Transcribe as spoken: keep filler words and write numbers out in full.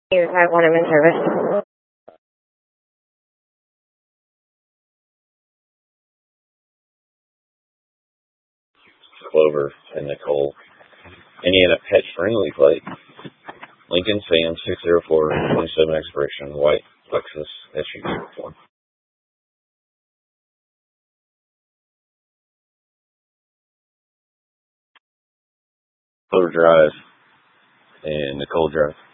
You have one of them in service. Clover and Nicole. Indiana Pet Friendly Plate. Lincoln Sam six zero four twenty-seven expiration. White Lexus S U V uniform. Clover Drive and Nicole Drive.